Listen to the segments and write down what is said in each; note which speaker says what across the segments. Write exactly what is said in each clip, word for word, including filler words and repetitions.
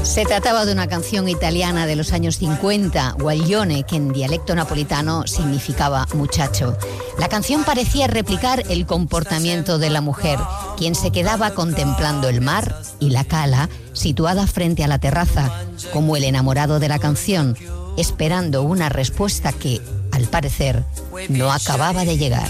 Speaker 1: Se trataba de una canción italiana de los años cincuenta, Guaglione, que en dialecto napolitano significaba muchacho. La canción parecía replicar el comportamiento de la mujer, quien se quedaba contemplando el mar y la cala situada frente a la terraza, como el enamorado de la canción, esperando una respuesta que, al parecer, no acababa de llegar.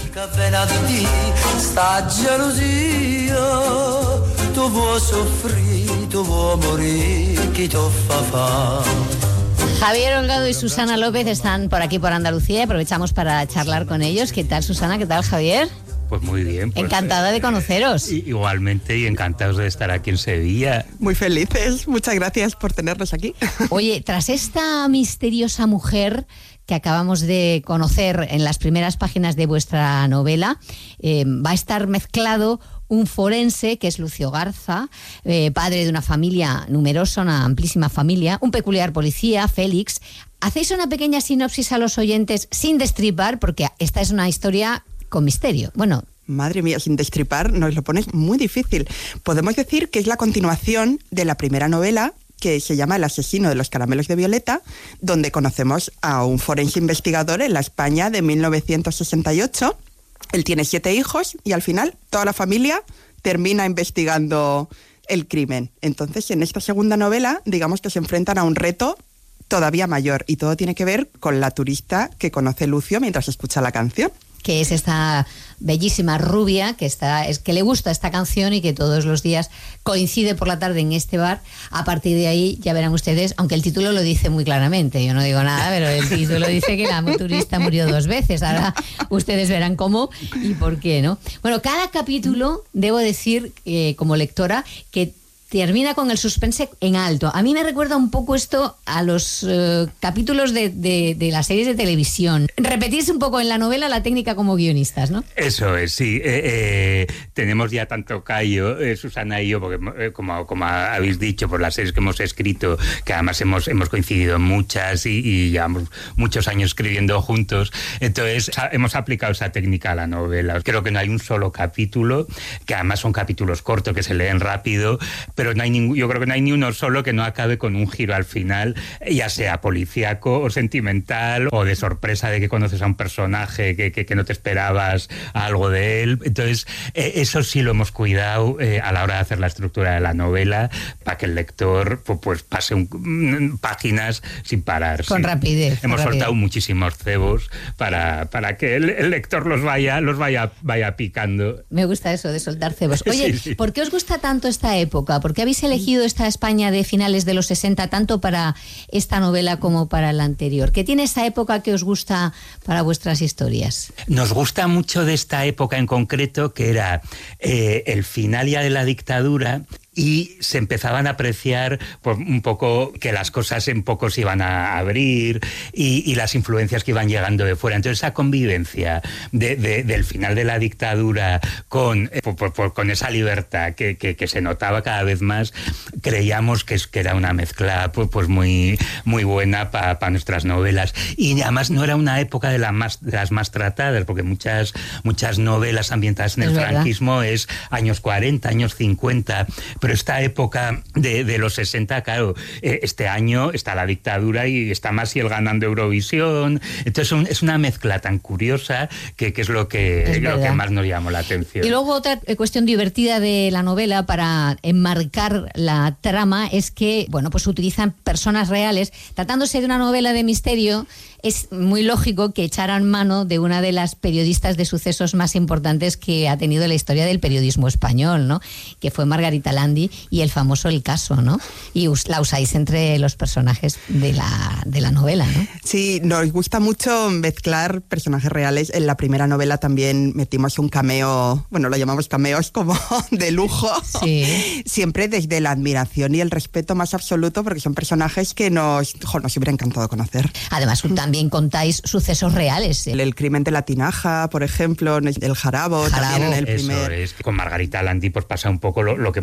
Speaker 1: Javier Holgado y Susana López están por aquí, por Andalucía, y aprovechamos para charlar con ellos. ¿Qué tal, Susana? ¿Qué tal, Javier?
Speaker 2: Pues muy bien. Pues,
Speaker 1: encantada de conoceros.
Speaker 2: Eh, igualmente, y encantados de estar aquí en Sevilla.
Speaker 3: Muy felices, muchas gracias por tenernos aquí.
Speaker 1: Oye, tras esta misteriosa mujer que acabamos de conocer en las primeras páginas de vuestra novela, eh, va a estar mezclado un forense, que es Lucio Garza, eh, padre de una familia numerosa, una amplísima familia, un peculiar policía, Félix. Hacéis una pequeña sinopsis a los oyentes sin destripar, porque esta es una historia con misterio. Bueno,
Speaker 3: madre mía, sin destripar nos lo pones muy difícil. Podemos decir que es la continuación de la primera novela, que se llama El asesino de los caramelos de Violeta, donde conocemos a un forense investigador en la España de mil novecientos sesenta y ocho. Él tiene siete hijos y al final toda la familia termina investigando el crimen. Entonces, en esta segunda novela, digamos que se enfrentan a un reto todavía mayor, y todo tiene que ver con la turista que conoce Lucio mientras escucha la canción.
Speaker 1: Que es esta bellísima rubia que está, es que le gusta esta canción y que todos los días coincide por la tarde en este bar. A partir de ahí ya verán ustedes, aunque el título lo dice muy claramente, yo no digo nada, pero el título dice que la turista murió dos veces. Ahora ustedes verán cómo y por qué, ¿no? Bueno, cada capítulo, debo decir, eh, como lectora, que termina con el suspense en alto. A mí me recuerda un poco esto a los uh, capítulos de, de, de las series de televisión. Repetís un poco en la novela la técnica como guionistas, ¿no?
Speaker 2: Eso es, sí. Eh, eh, tenemos ya tanto callo, eh, Susana y yo, porque eh, como, como habéis dicho, por las series que hemos escrito, que además hemos, hemos coincidido en muchas y, y llevamos muchos años escribiendo juntos, entonces hemos aplicado esa técnica a la novela. Creo que no hay un solo capítulo, que además son capítulos cortos, que se leen rápido, pero no hay ningún, yo creo que no hay ni uno solo que no acabe con un giro al final, ya sea policíaco o sentimental, o de sorpresa de que conoces a un personaje que, que, que no te esperabas algo de él. Entonces, eh, eso sí lo hemos cuidado eh, a la hora de hacer la estructura de la novela, para que el lector pues, pues pase un, páginas sin parar.
Speaker 1: Con
Speaker 2: sí.
Speaker 1: rapidez.
Speaker 2: Hemos
Speaker 1: con
Speaker 2: soltado
Speaker 1: rapidez.
Speaker 2: muchísimos cebos para, para que el, el lector los vaya, los vaya, vaya picando.
Speaker 1: Me gusta eso de soltar cebos. Oye,
Speaker 2: sí, sí.
Speaker 1: ¿por qué os gusta tanto esta época? ¿Por qué habéis elegido esta España de finales de los sesenta tanto para esta novela como para la anterior? ¿Qué tiene esa época que os gusta para vuestras historias?
Speaker 2: Nos gusta mucho de esta época en concreto, que era eh, el final ya de la dictadura, y se empezaban a apreciar pues, un poco que las cosas en poco se iban a abrir y, y las influencias que iban llegando de fuera. Entonces esa convivencia de, de, del final de la dictadura con, eh, por, por, con esa libertad que, que, que se notaba cada vez más, creíamos que, es, que era una mezcla pues, pues muy, muy buena para pa nuestras novelas. Y además no era una época de, la más, de las más tratadas, porque muchas, muchas novelas ambientadas en el franquismo es años cuarenta, años cincuenta, pero esta época de, de los sesenta, claro, eh, este año está la dictadura y está Maciel ganando Eurovisión. Entonces un, es una mezcla tan curiosa que, que es, lo que, es lo que más nos llamó la atención.
Speaker 1: Y luego otra cuestión divertida de la novela para enmarcar la trama es que, bueno, pues utilizan personas reales. Tratándose de una novela de misterio, es muy lógico que echaran mano de una de las periodistas de sucesos más importantes que ha tenido la historia del periodismo español, ¿no? Que fue Margarita Landi, y el famoso El Caso, ¿no? Y us, la usáis entre los personajes de la, de la novela, ¿no?
Speaker 3: Sí, nos gusta mucho mezclar personajes reales. En la primera novela también metimos un cameo, bueno, lo llamamos cameos como de lujo.
Speaker 1: Sí.
Speaker 3: Siempre desde la admiración y el respeto más absoluto, porque son personajes que nos, jo, nos hubiera encantado conocer.
Speaker 1: Además, también contáis sucesos reales.
Speaker 3: El, el crimen de la Tinaja, por ejemplo, el Jarabo,
Speaker 1: Jarabo.
Speaker 3: también en el primer...
Speaker 2: Eso es, con Margarita Landi pues pasa un poco lo, lo que hemos contado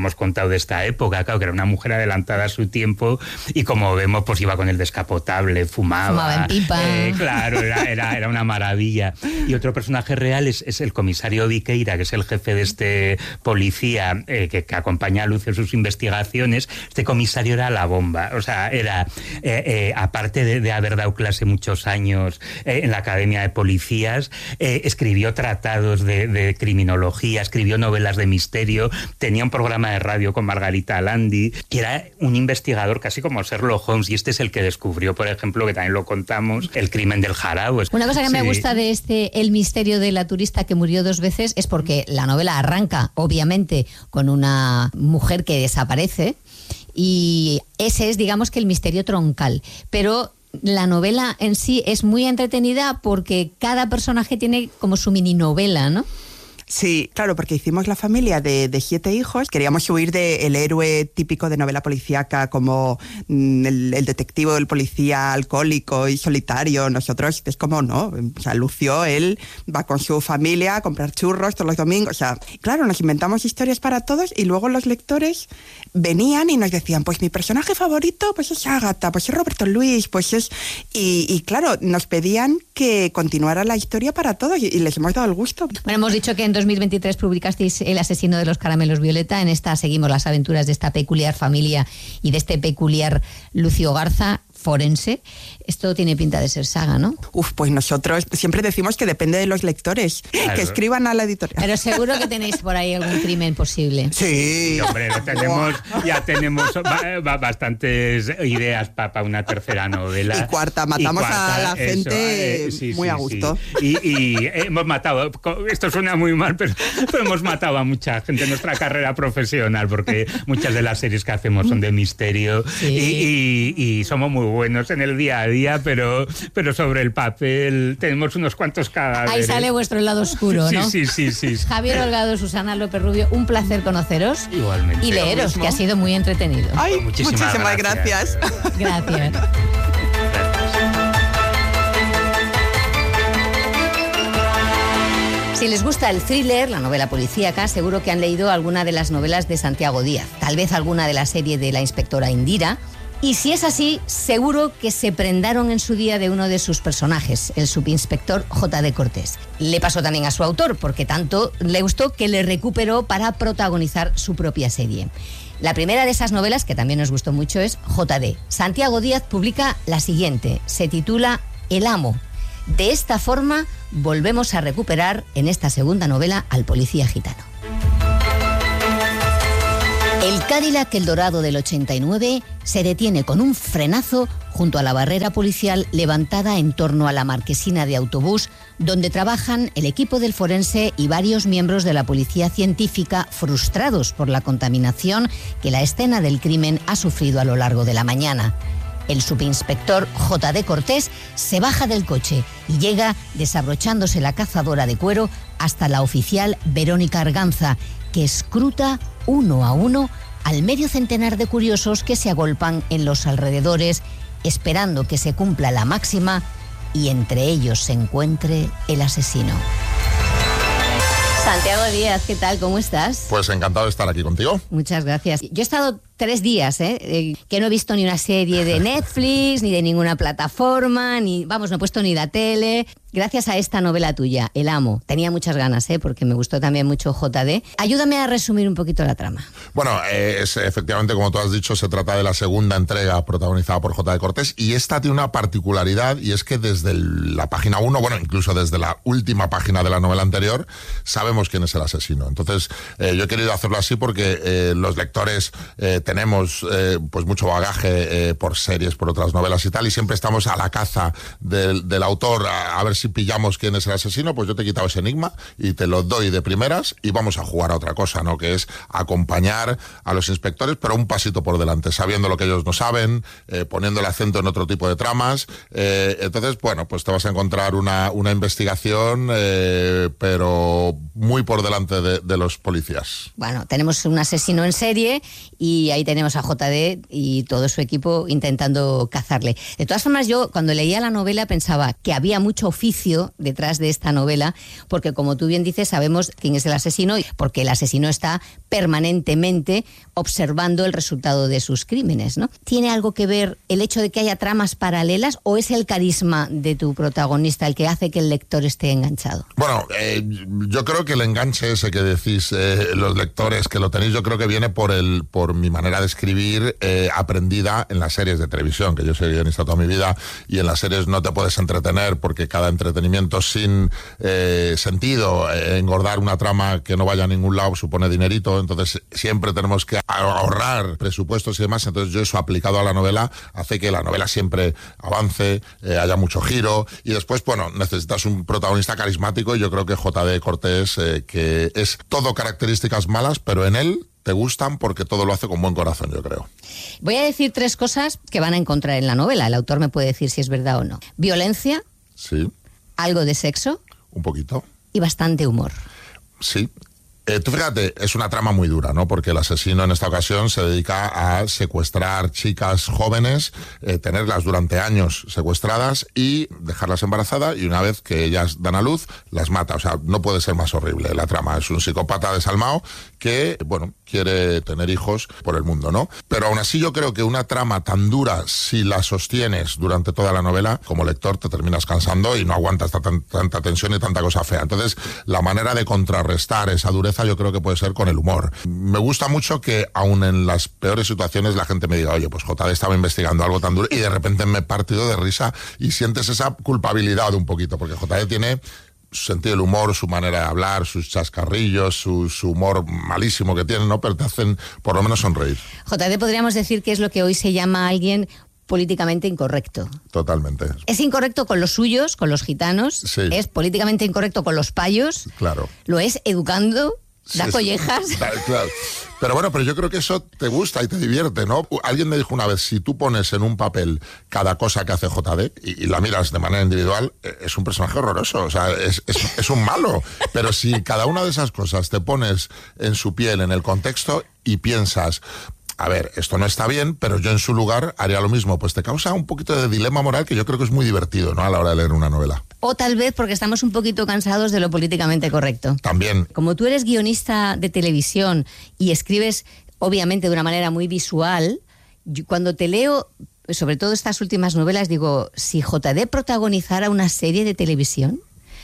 Speaker 2: complicado de esta época, claro, que era una mujer adelantada a su tiempo y como vemos, pues iba con el descapotable, fumaba.
Speaker 1: Fumaba en pipa.
Speaker 2: Eh, claro, era, era, era una maravilla. Y otro personaje real es, es el comisario Viqueira, que es el jefe de este policía eh, que, que acompaña a Lucio en sus investigaciones. Este comisario era la bomba, o sea, era, eh, eh, aparte de, de haber dado clase muchos años eh, en la Academia de Policías, eh, escribió tratados de, de criminología, escribió novelas de misterio, tenía un programa de radio con Margarita Landi, que era un investigador casi como Sherlock Holmes, y este es el que descubrió, por ejemplo, que también lo contamos, el crimen del Jarabo.
Speaker 1: Una cosa que
Speaker 2: sí.
Speaker 1: me gusta de este El misterio de la turista que murió dos veces es porque la novela arranca, obviamente, con una mujer que desaparece, y ese es, digamos, que el misterio troncal, pero la novela en sí es muy entretenida porque cada personaje tiene como su mini novela, ¿no?
Speaker 3: Sí, claro, porque hicimos la familia de, de siete hijos. Queríamos huir del héroe típico de novela policíaca como mm, el, el detective, el policía alcohólico y solitario. Nosotros es como, no, o sea, Lucio, él va con su familia a comprar churros todos los domingos. O sea, claro, nos inventamos historias para todos y luego los lectores venían y nos decían, pues mi personaje favorito pues es Ágata, pues es Roberto Luis, pues es... Y, y claro, nos pedían que continuara la historia para todos y, y les hemos dado el gusto.
Speaker 1: Bueno, hemos dicho que en dos mil veintitrés publicasteis El asesino de los caramelos Violeta. En esta seguimos las aventuras de esta peculiar familia y de este peculiar Lucio Garza, forense. Esto tiene pinta de ser saga, ¿no?
Speaker 3: Uf, pues nosotros siempre decimos que depende de los lectores, claro, que escriban a la editorial.
Speaker 1: Pero seguro que tenéis por ahí algún crimen posible.
Speaker 3: Sí.
Speaker 2: Sí, hombre, lo tenemos, ya tenemos bastantes ideas para pa una tercera novela.
Speaker 3: Y cuarta, matamos y cuarta, a la gente eso, eh, sí, muy sí, a gusto.
Speaker 2: Sí. Y, y hemos matado, esto suena muy mal, pero, pero hemos matado a mucha gente en nuestra carrera profesional, porque muchas de las series que hacemos son de misterio, sí. y, y, y somos muy buenos en el día a día, pero, pero sobre el papel tenemos unos cuantos cadáveres.
Speaker 1: Ahí sale vuestro lado oscuro, ¿no?
Speaker 2: Sí, sí, sí, sí.
Speaker 1: Javier Holgado, Susana López Rubio, un placer conoceros.
Speaker 2: Igualmente.
Speaker 1: Y leeros, que ha sido muy entretenido.
Speaker 3: Ay, pues muchísimas, muchísimas gracias.
Speaker 1: Gracias. gracias. Si les gusta el thriller, la novela policíaca, seguro que han leído alguna de las novelas de Santiago Díaz, tal vez alguna de la serie de La inspectora Indira. Y si es así, seguro que se prendaron en su día de uno de sus personajes, el subinspector J D Cortés. Le pasó también a su autor, porque tanto le gustó que le recuperó para protagonizar su propia serie. La primera de esas novelas, que también nos gustó mucho, es J D. Santiago Díaz publica la siguiente, se titula El amo. De esta forma, volvemos a recuperar en esta segunda novela al policía gitano. El Cadillac Eldorado del ochenta y nueve se detiene con un frenazo junto a la barrera policial levantada en torno a la marquesina de autobús, donde trabajan el equipo del forense y varios miembros de la policía científica frustrados por la contaminación que la escena del crimen ha sufrido a lo largo de la mañana. El subinspector J D Cortés se baja del coche y llega desabrochándose la cazadora de cuero hasta la oficial Verónica Arganza, que escruta uno a uno al medio centenar de curiosos que se agolpan en los alrededores, esperando que se cumpla la máxima y entre ellos se encuentre el asesino. Santiago Díaz, ¿qué tal? ¿Cómo estás?
Speaker 4: Pues encantado de estar aquí contigo.
Speaker 1: Muchas gracias. Yo he estado tres días, ¿eh? eh que no he visto ni una serie de Netflix, ni de ninguna plataforma, ni, vamos, no he puesto ni la tele. Gracias a esta novela tuya, El amo. Tenía muchas ganas, ¿eh? Porque me gustó también mucho J D. Ayúdame a resumir un poquito la trama.
Speaker 4: Bueno, eh, es, efectivamente, como tú has dicho, se trata de la segunda entrega protagonizada por J D Cortés, y esta tiene una particularidad, y es que desde el, la página uno, bueno, incluso desde la última página de la novela anterior, sabemos quién es el asesino. Entonces, eh, yo he querido hacerlo así porque eh, los lectores eh, tenemos eh, pues mucho bagaje eh, por series, por otras novelas y tal, y siempre estamos a la caza del, del autor, a, a ver si pillamos quién es el asesino. Pues yo te he quitado ese enigma y te lo doy de primeras, y vamos a jugar a otra cosa, ¿no? Que es acompañar a los inspectores, pero un pasito por delante, sabiendo lo que ellos no saben, eh, poniendo el acento en otro tipo de tramas. Eh, entonces, bueno, pues te vas a encontrar una, una investigación, eh, pero muy por delante de, de los policías.
Speaker 1: Bueno, tenemos un asesino en serie y ahí tenemos a J D y todo su equipo intentando cazarle. De todas formas, yo cuando leía la novela pensaba que había mucho oficio detrás de esta novela, porque como tú bien dices, sabemos quién es el asesino, porque el asesino está permanentemente observando el resultado de sus crímenes, ¿no? ¿Tiene algo que ver el hecho de que haya tramas paralelas o es el carisma de tu protagonista el que hace que el lector esté enganchado?
Speaker 4: Bueno, eh, yo creo que el enganche ese que decís eh, los lectores que lo tenéis, yo creo que viene por el por mi manera de escribir eh, aprendida en las series de televisión, que yo soy guionista toda mi vida, y en las series no te puedes entretener porque cada entretenimiento sin eh, sentido, eh, engordar una trama que no vaya a ningún lado supone dinerito, entonces siempre tenemos que ahorrar presupuestos y demás, entonces yo eso aplicado a la novela hace que la novela siempre avance, eh, haya mucho giro, y después, bueno, necesitas un protagonista carismático, y yo creo que J D Cortés, eh, que es todo características malas, pero en él te gustan porque todo lo hace con buen corazón, yo creo.
Speaker 1: Voy a decir tres cosas que van a encontrar en la novela. El autor me puede decir si es verdad o no. Violencia.
Speaker 4: Sí.
Speaker 1: Algo de sexo.
Speaker 4: Un poquito.
Speaker 1: Y bastante humor.
Speaker 4: Sí. Eh, tú fíjate, es una trama muy dura, ¿no? Porque el asesino en esta ocasión se dedica a secuestrar chicas jóvenes, eh, tenerlas durante años secuestradas y dejarlas embarazadas, y una vez que ellas dan a luz, las mata. O sea, no puede ser más horrible la trama. Es un psicópata desalmado que, bueno, quiere tener hijos por el mundo, ¿no? Pero aún así yo creo que una trama tan dura, si la sostienes durante toda la novela, como lector te terminas cansando y no aguantas tan, tanta tensión y tanta cosa fea. Entonces, la manera de contrarrestar esa dureza yo creo que puede ser con el humor. Me gusta mucho que aun en las peores situaciones la gente me diga, oye, pues J D estaba investigando algo tan duro, y de repente me he partido de risa, y sientes esa culpabilidad un poquito, porque J D tiene su sentido del humor, su manera de hablar, sus chascarrillos, su, su humor malísimo que tiene, ¿no? Pero te hacen por lo menos sonreír.
Speaker 1: J D podríamos decir que es lo que hoy se llama alguien políticamente incorrecto.
Speaker 4: Totalmente.
Speaker 1: Es incorrecto con los suyos, con los gitanos,
Speaker 4: sí.
Speaker 1: Es políticamente incorrecto con los payos,
Speaker 4: claro.
Speaker 1: Lo es educando, da
Speaker 4: sí,
Speaker 1: collejas.
Speaker 4: Sí. Claro. Pero bueno, pero yo creo que eso te gusta y te divierte, ¿no? Alguien me dijo una vez, si tú pones en un papel cada cosa que hace J D y, y la miras de manera individual, es un personaje horroroso, o sea, es, es, es un malo. Pero si cada una de esas cosas te pones en su piel, en el contexto, y piensas, a ver, esto no está bien, pero yo en su lugar haría lo mismo, pues te causa un poquito de dilema moral que yo creo que es muy divertido, ¿no? A la hora de leer una novela.
Speaker 1: O tal vez porque estamos un poquito cansados de lo políticamente correcto.
Speaker 4: También.
Speaker 1: Como tú eres guionista de televisión y escribes, obviamente, de una manera muy visual, yo, cuando te leo, sobre todo estas últimas novelas, digo, si J D protagonizara una serie de televisión,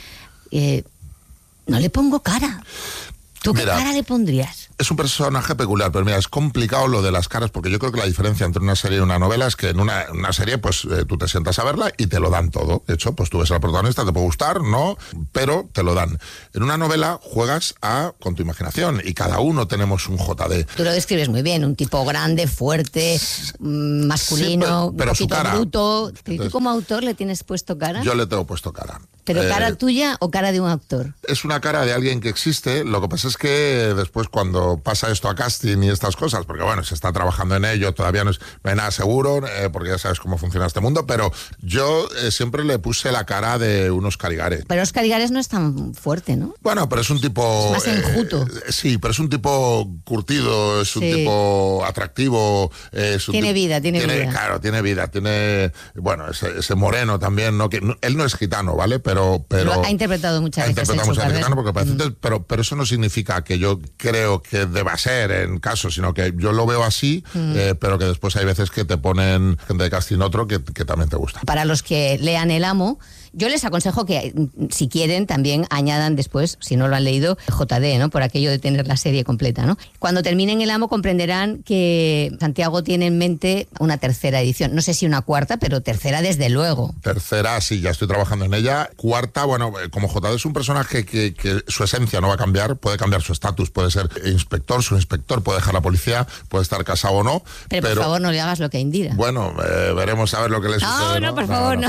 Speaker 1: eh, no le pongo cara. ¿Tú qué Mira, cara le pondrías?
Speaker 4: Es un personaje peculiar, pero mira, es complicado lo de las caras, porque yo creo que la diferencia entre una serie y una novela es que en una, una serie, pues eh, tú te sientas a verla y te lo dan todo. De hecho, pues tú ves al protagonista, te puede gustar, no, pero te lo dan. En una novela juegas a con tu imaginación, y cada uno tenemos un J D.
Speaker 1: Tú lo describes muy bien, un tipo grande, fuerte, masculino, sí, pero, pero un poquito bruto. ¿Y tú como autor le tienes puesto cara?
Speaker 4: Yo le tengo puesto cara.
Speaker 1: ¿Pero cara eh, tuya o cara de un actor?
Speaker 4: Es una cara de alguien que existe, lo que pasa es que después cuando pasa esto a casting y estas cosas, porque bueno, se está trabajando en ello, todavía no es, no hay nada seguro, eh, porque ya sabes cómo funciona este mundo, pero yo eh, siempre le puse la cara de un Óscar Igares.
Speaker 1: Pero Óscar Igares no es tan fuerte, ¿no?
Speaker 4: Bueno, pero es un tipo...
Speaker 1: Es más enjuto.
Speaker 4: Eh, sí, pero es un tipo curtido, es un sí. tipo atractivo. Eh, es un
Speaker 1: tiene
Speaker 4: tipo,
Speaker 1: vida, tiene,
Speaker 4: tiene
Speaker 1: vida.
Speaker 4: Claro, tiene vida, tiene... Bueno, ese, ese moreno también, ¿no? Que no, él no es gitano, ¿vale? Pero... pero
Speaker 1: Lo ha interpretado muchas
Speaker 4: ha
Speaker 1: veces
Speaker 4: interpretado
Speaker 1: en su
Speaker 4: muchas
Speaker 1: carrera.
Speaker 4: Gitano porque parece, mm. pero, pero eso no significa que yo creo que deba ser en caso, sino que yo lo veo así, mm. eh, pero que después hay veces que te ponen gente de casting otro que, que también te gusta.
Speaker 1: Para los que lean El Amo, yo les aconsejo que, si quieren, también añadan después, si no lo han leído, J D, ¿no? Por aquello de tener la serie completa, ¿no? Cuando terminen El Amo comprenderán que Santiago tiene en mente una tercera edición. No sé si una cuarta, pero tercera desde luego.
Speaker 4: Tercera, sí, ya estoy trabajando en ella. Cuarta, bueno, como J D es un personaje que, que su esencia no va a cambiar, puede cambiar su estatus, puede ser inspector, subinspector, puede dejar la policía, puede estar casado o no.
Speaker 1: Pero,
Speaker 4: pero
Speaker 1: por favor, no le hagas lo que a Indira.
Speaker 4: Bueno, eh, veremos a ver lo que le sucede.
Speaker 1: No, no,
Speaker 4: ¿no?
Speaker 1: por favor, no. no.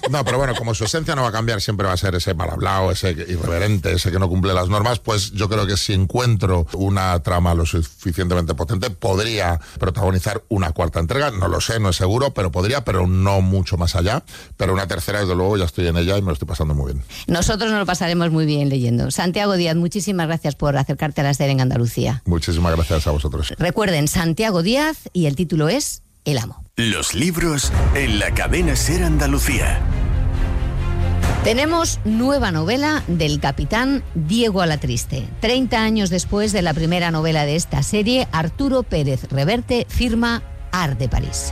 Speaker 4: No, pero bueno, como su esencia no va a cambiar, siempre va a ser ese mal hablado, ese irreverente, ese que no cumple las normas, pues yo creo que si encuentro una trama lo suficientemente potente, podría protagonizar una cuarta entrega, no lo sé, no es seguro, pero podría, pero no mucho más allá. Pero una tercera, desde luego, ya estoy en ella y me lo estoy pasando muy bien.
Speaker 1: Nosotros nos lo pasaremos muy bien leyendo. Santiago Díaz, muchísimas gracias por acercarte a la SER en Andalucía.
Speaker 4: Muchísimas gracias a vosotros.
Speaker 1: Recuerden, Santiago Díaz, y el título es El amo.
Speaker 5: Los libros en la cadena SER Andalucía.
Speaker 1: Tenemos nueva novela del capitán Diego Alatriste. Treinta años después de la primera novela de esta serie, Arturo Pérez Reverte firma Art de París.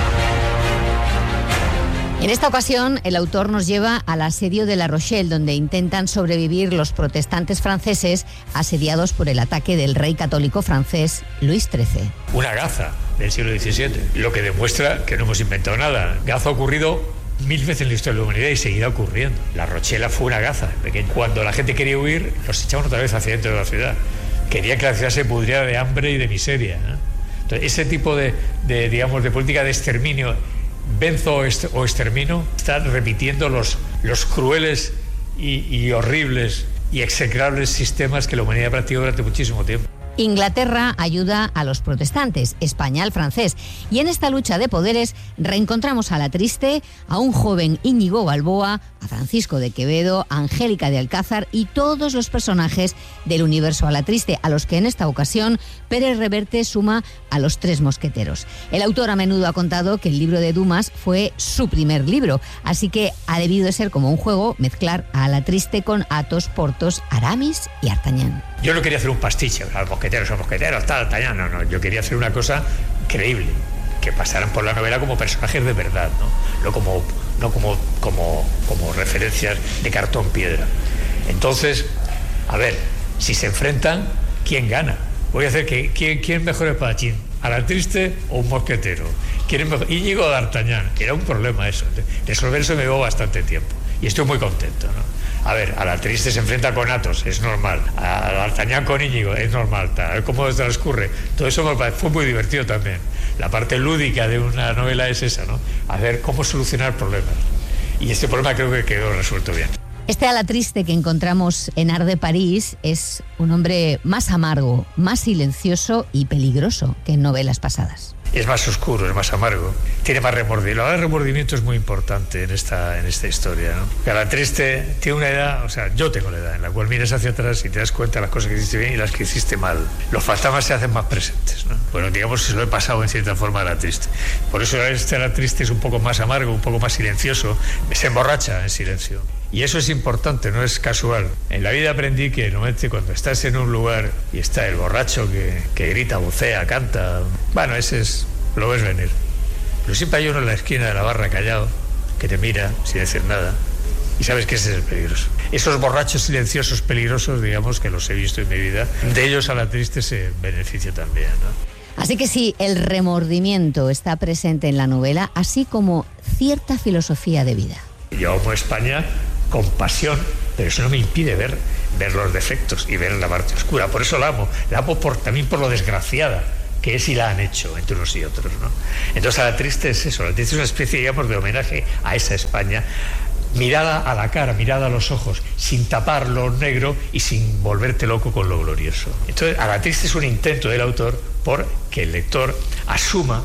Speaker 1: En esta ocasión, el autor nos lleva al asedio de La Rochelle, donde intentan sobrevivir los protestantes franceses asediados por el ataque del rey católico francés Luis trece.
Speaker 6: Una Gaza del siglo diecisiete, lo que demuestra que no hemos inventado nada. Gaza ha ocurrido mil veces en la historia de la humanidad y seguirá ocurriendo. La Rochelle fue una Gaza pequeña. Cuando la gente quería huir, los echaban otra vez hacia dentro de la ciudad. Quería que la ciudad se pudriera de hambre y de miseria, ¿no? Entonces, ese tipo de, de, digamos, de política de exterminio, venzo o extermino, está repitiendo los, los crueles y, y horribles y execrables sistemas que la humanidad ha practicado durante muchísimo tiempo.
Speaker 1: Inglaterra ayuda a los protestantes, España al francés. Y en esta lucha de poderes reencontramos a Alatriste, a un joven Íñigo Balboa, a Francisco de Quevedo, a Angélica de Alcázar y todos los personajes del universo Alatriste, a los que en esta ocasión Pérez Reverte suma a los tres mosqueteros. El autor a menudo ha contado que el libro de Dumas fue su primer libro, así que ha debido de ser como un juego mezclar a Alatriste con Athos, Porthos, Aramis y D'Artagnan.
Speaker 6: Yo no quería hacer un pastiche, los mosqueteros son mosqueteros, tal, D'Artagnan, no, no, yo quería hacer una cosa creíble, que pasaran por la novela como personajes de verdad, no, no como, no como, como, como referencias de cartón piedra. Entonces, a ver, si se enfrentan, ¿quién gana? Voy a hacer que ¿quién, quién mejor espadachín? ¿Alatriste o un mosquetero? ¿Quién es mejor? Íñigo o D'Artagnan. Era un problema eso. Resolver eso me llevó bastante tiempo. Y estoy muy contento, ¿no? A ver, Alatriste se enfrenta con Athos, es normal. A D'Artagnan con Íñigo, es normal. A ver cómo transcurre. Todo eso me fue muy divertido también. La parte lúdica de una novela es esa, ¿no? A ver cómo solucionar problemas. Y este problema creo que quedó resuelto bien.
Speaker 1: Este Alatriste que encontramos en Art de París es un hombre más amargo, más silencioso y peligroso que en novelas pasadas.
Speaker 6: Es más oscuro, es más amargo, tiene más remordimiento. El remordimiento es muy importante en esta, en esta historia, ¿no? Alatriste tiene una edad, o sea, yo tengo la edad en la cual miras hacia atrás y te das cuenta de las cosas que hiciste bien y las que hiciste mal. Los fantasmas se hacen más presentes, ¿no? Bueno, digamos que se lo he pasado en cierta forma a Alatriste. Por eso este Alatriste es un poco más amargo, un poco más silencioso, se emborracha en silencio. Y eso es importante, no es casual. En la vida aprendí que normalmente cuando estás en un lugar y está el borracho que, que grita, vocea, canta, bueno, ese es, lo ves venir. Pero siempre hay uno en la esquina de la barra callado que te mira sin decir nada y sabes que ese es el peligroso. Esos borrachos silenciosos peligrosos, digamos, que los he visto en mi vida, de ellos Alatriste se beneficia también, ¿no?
Speaker 1: Así que sí, el remordimiento está presente en la novela, así como cierta filosofía de vida.
Speaker 6: Yo amo España con pasión, pero eso no me impide ver, ver los defectos y ver la parte oscura. Por eso la amo. La amo por, también por lo desgraciada que es y la han hecho entre unos y otros, ¿no? Entonces Alatriste es eso. Alatriste es una especie, digamos, de homenaje a esa España. Mirada a la cara, mirada a los ojos, sin tapar lo negro y sin volverte loco con lo glorioso. Entonces Alatriste es un intento del autor por que el lector asuma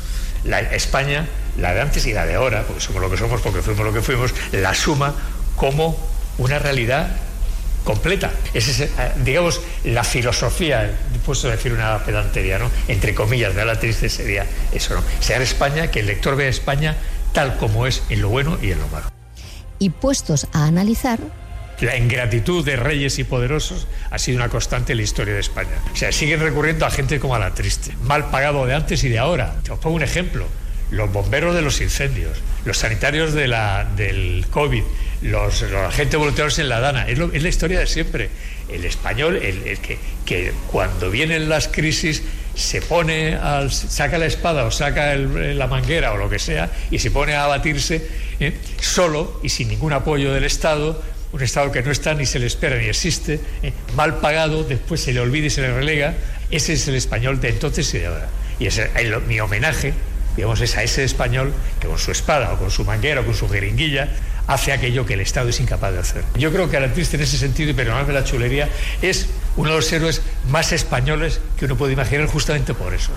Speaker 6: la España, la de antes y la de ahora, porque somos lo que somos, porque fuimos lo que fuimos, la asuma como una realidad completa. Esa es, digamos, la filosofía, puesto decir una pedantería, ¿no?, entre comillas, de Alatriste sería eso, ¿no? Ser España, que el lector vea España tal como es, en lo bueno y en lo malo.
Speaker 1: Y puestos a analizar,
Speaker 6: la ingratitud de reyes y poderosos ha sido una constante en la historia de España. O sea, siguen recurriendo a gente como Alatriste, mal pagado de antes y de ahora. Os pongo un ejemplo. Los bomberos de los incendios, los sanitarios de la, del COVID, los, los agentes voluntarios en la Dana. Es, lo, es la historia de siempre. El español, el, el que, que cuando vienen las crisis se pone, al, saca la espada o saca el, la manguera o lo que sea y se pone a abatirse ¿eh? solo y sin ningún apoyo del Estado, un Estado que no está ni se le espera ni existe, ¿eh? mal pagado, después se le olvida y se le relega. Ese es el español de entonces y de ahora. Y ese es el, mi homenaje Digamos, es a ese español que con su espada o con su manguera o con su jeringuilla hace aquello que el Estado es incapaz de hacer. Yo creo que Alatriste en ese sentido, y perdonadme la chulería, es uno de los héroes más españoles que uno puede imaginar, justamente por eso.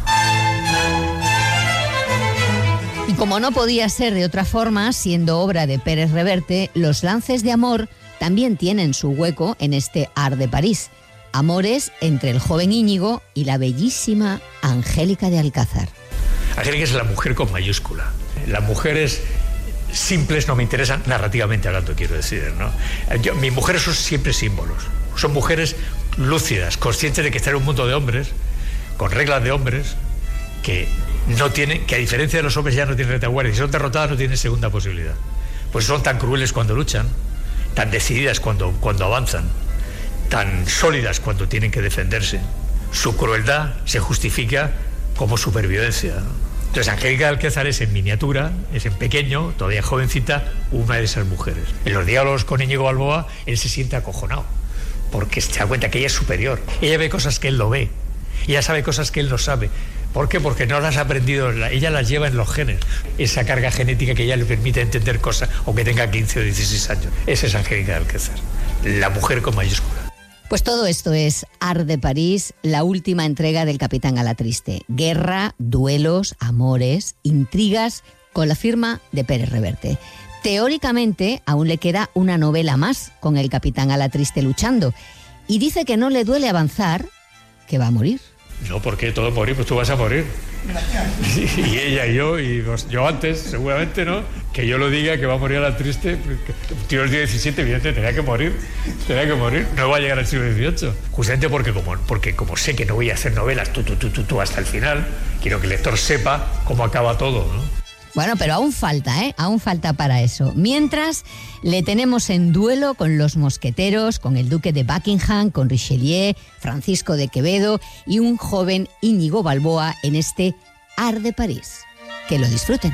Speaker 1: Y como no podía ser de otra forma, siendo obra de Pérez Reverte, los lances de amor también tienen su hueco en este Art de París. Amores entre el joven Íñigo y la bellísima Angélica de Alcázar.
Speaker 6: Angélica es la mujer con mayúscula. Las mujeres simples no me interesan, narrativamente hablando, quiero decir, ¿no? Yo, mis mujeres son siempre símbolos. Son mujeres lúcidas, conscientes de que está en un mundo de hombres, con reglas de hombres, que no tienen, que a diferencia de los hombres ya no tienen retaguardia. Si son derrotadas no tienen segunda posibilidad. Pues son tan crueles cuando luchan, tan decididas cuando, cuando avanzan, tan sólidas cuando tienen que defenderse. Su crueldad se justifica como supervivencia. Entonces Angélica de Alcázar es en miniatura, es en pequeño, todavía jovencita, una de esas mujeres. En los diálogos con Íñigo Balboa, él se siente acojonado, porque se da cuenta que ella es superior. Ella ve cosas que él no ve, ella sabe cosas que él no sabe. ¿Por qué? Porque no las ha aprendido, ella las lleva en los genes. Esa carga genética que ella le permite entender cosas, aunque tenga quince o dieciséis años. Esa es Angélica de Alcázar, la mujer con mayúscula.
Speaker 1: Pues todo esto es Art de París, la última entrega del Capitán Alatriste. Guerra, duelos, amores, intrigas, con la firma de Pérez Reverte. Teóricamente, aún le queda una novela más con el Capitán Alatriste luchando. Y dice que no le duele avanzar, que va a morir.
Speaker 6: No, ¿por qué todo morir? Pues tú vas a morir. Y, y ella y yo, y pues, yo antes, seguramente, ¿no? Que yo lo diga, que va a morir Alatriste, un tío del día diecisiete, evidentemente, tenía que morir, tenía que morir, no va a llegar al siglo dieciocho. Justamente porque como, porque como sé que no voy a hacer novelas tú, tú, tú, tú, tú hasta el final, quiero que el lector sepa cómo acaba todo, ¿no?
Speaker 1: Bueno, pero aún falta, ¿eh? Aún falta para eso. Mientras, le tenemos en duelo con los mosqueteros, con el duque de Buckingham, con Richelieu, Francisco de Quevedo y un joven Íñigo Balboa en este Art de París. Que lo disfruten.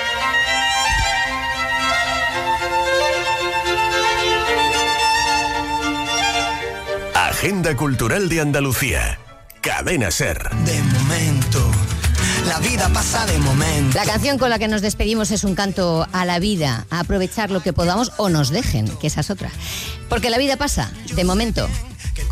Speaker 5: Agenda Cultural de Andalucía. Cadena SER.
Speaker 7: De momento, la vida pasa de momento.
Speaker 1: La canción con la que nos despedimos es un canto a la vida, a aprovechar lo que podamos o nos dejen, que esa es otra. Porque la vida pasa, de momento.